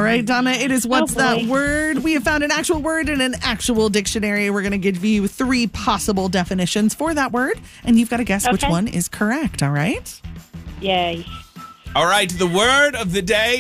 right, Donna. It is What's boy. That Word? We have found an actual word in an actual dictionary. We're going to give you 3 possible definitions for that word, and you've got to guess which Okay. one is correct, all right? Yay. All right, the word of the day